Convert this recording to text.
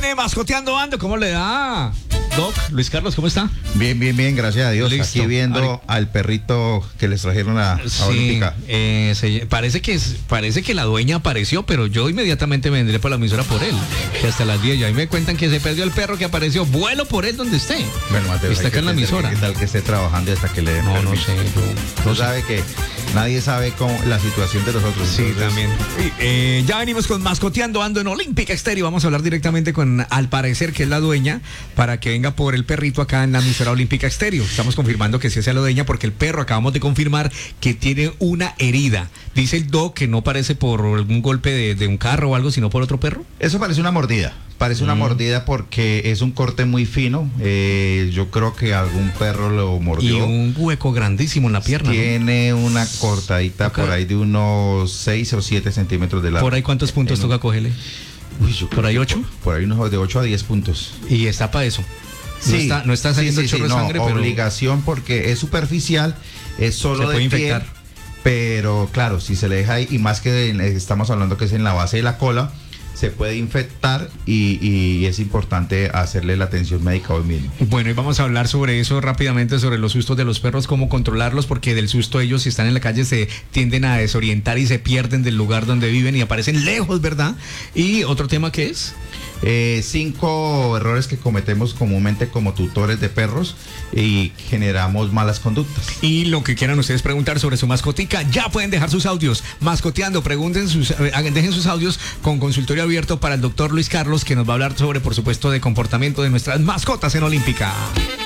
viene mascoteando ando. ¿Cómo le da? Doc, Luis Carlos, ¿cómo está? Bien, gracias a Dios. Listo. Aquí viendo al perrito que les trajeron a Olímpica. Parece que la dueña apareció, pero yo inmediatamente me vendré para la emisora por él. Que hasta las 10 y ahí me cuentan que se perdió el perro que apareció. Vuelo por él donde esté. Bueno, Mateo, está acá en la emisora. ¿Qué tal que esté trabajando hasta que le den permiso? No sé. Tú sabes que nadie sabe cómo la situación de los otros. Sí, entonces, también. Ya venimos con Mascoteando Ando en Olímpica Estéreo. Vamos a hablar directamente con, al parecer, que es la dueña, para que venga por el perrito acá en la emisora Olímpica Estéreo. Estamos confirmando que sí sea la dueña, porque el perro acabamos de confirmar que tiene una herida. Dice el doc que no parece por algún golpe de un carro o algo, sino por otro perro. Eso parece una mordida. Parece una mordida porque es un corte muy fino. Yo creo que algún perro lo mordió. Y un hueco grandísimo en la pierna. Tiene una cortadita por ahí de unos 6 o 7 centímetros de largo. ¿Por ahí cuántos puntos toca cogerle? Uy, yo creo ¿Por ahí que 8? Por ahí unos de 8 a 10 puntos. Y está para eso. Sí, no está saliendo chorro de sangre, pero obligación porque es superficial, es solo se puede de piel, infectar. pero claro, si se le deja ahí, y más que estamos hablando que es en la base de la cola, se puede infectar y es importante hacerle la atención médica hoy mismo. Bueno, y vamos a hablar sobre eso rápidamente, sobre los sustos de los perros, cómo controlarlos, porque del susto ellos, si están en la calle, se tienden a desorientar y se pierden del lugar donde viven y aparecen lejos, ¿verdad? Y otro tema que es 5 errores que cometemos comúnmente como tutores de perros y generamos malas conductas. Y lo que quieran ustedes preguntar sobre su mascotica, ya pueden dejar sus audios mascoteando, dejen sus audios con consultorio abierto para el doctor Luis Carlos, que nos va a hablar sobre, por supuesto, de comportamiento de nuestras mascotas en Olímpica.